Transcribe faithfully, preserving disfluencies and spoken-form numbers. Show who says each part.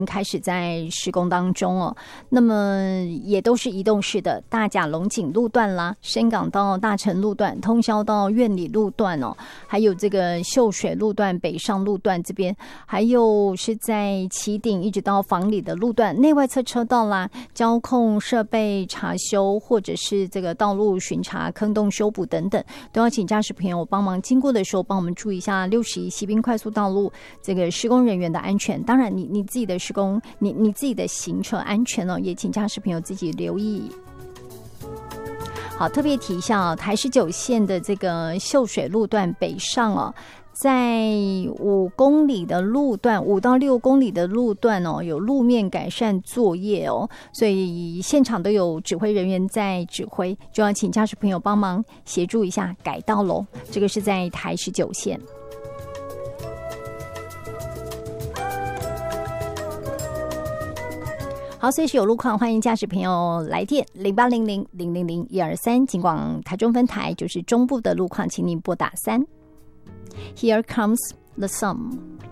Speaker 1: 开始在施工当中哦，那么也都是移动式的，大甲龙井路段啦，深港到大成路段，通霄到苑里路段哦，还有这个秀水路段、北上路段这边，还有是在旗顶一直到房里的路段，内外侧车道啦，交控设备查修或者是这个道路巡查、坑洞修补等等，都要请驾驶朋友帮忙经过的时候帮我们注意一下六十一西滨快速道路这个施工人员的安全。当然你你自己的施工你你自己的行车安全哦，也请驾驶朋友自己留意。好，特别提一下哦，台十九线的这个秀水路段北上哦，在五公里的路段，五到六公里的路段哦，有路面改善作业哦，所以现场都有指挥人员在指挥，就要请驾驶朋友帮忙协助一下改道喽。这个是在台十九线。好，随时有路况，欢迎驾驶朋友来电零八零零零零零一二三，尽管台中分台就是中部的路况，请您拨打三。Here comes the sun.